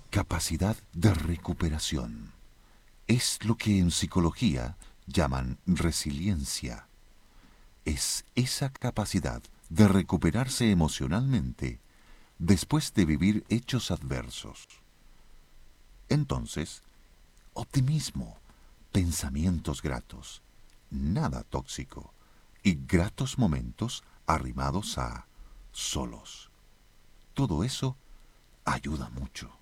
Capacidad de recuperación. Es lo que en psicología llaman resiliencia. Es esa capacidad de recuperarse emocionalmente después de vivir hechos adversos. Entonces, optimismo, pensamientos gratos, nada tóxico y gratos momentos arrimados a solos. Todo eso ayuda mucho.